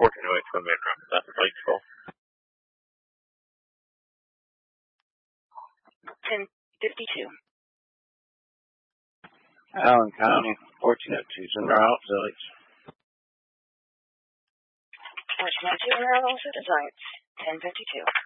1408 Twin Metro. That's Lakeville. 1052. Allen County, 1402 General Village. 1402 General Citizens, 1052.